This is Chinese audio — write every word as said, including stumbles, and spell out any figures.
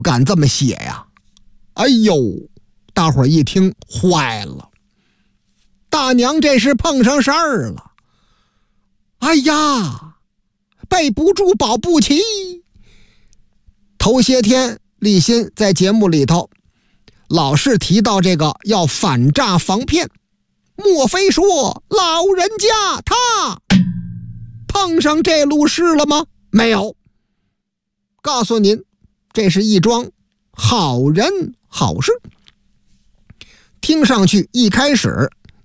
敢这么写呀？哎呦，大伙儿一听坏了，大娘这是碰上事儿了。哎呀，背不住保不齐。头些天立新在节目里头老是提到这个要反诈防骗，莫非说老人家他碰上这路事了吗？没有，告诉您，这是一桩好人好事。听上去一开始